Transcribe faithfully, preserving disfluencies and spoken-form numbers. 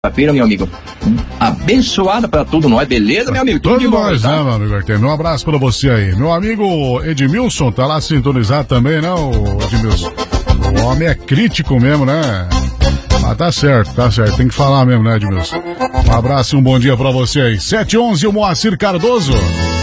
Feira, meu amigo, abençoada pra tudo nós, beleza, meu amigo? Tudo de nós, né, meu amigo Artemio? Um abraço pra você aí. Meu amigo Edmilson tá lá sintonizado também, né, o Edmilson? O homem é crítico mesmo, né? Mas tá certo, tá certo, tem que falar mesmo, né, Edmilson? Um abraço e um bom dia pra você aí. sete e onze, o Moacir Cardoso.